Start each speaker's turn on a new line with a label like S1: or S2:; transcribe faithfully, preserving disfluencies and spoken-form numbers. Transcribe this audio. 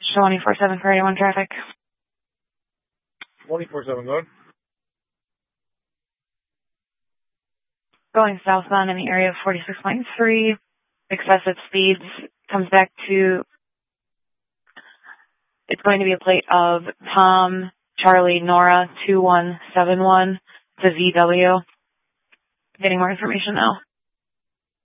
S1: twenty-four seven for eighty-one traffic.
S2: twenty-four seven, go ahead.
S1: Going southbound in the area of forty-six point three, excessive speeds, comes back to, it's going to be a plate of Tom, Charlie, Nora, two one seven one to V W. Getting more information now.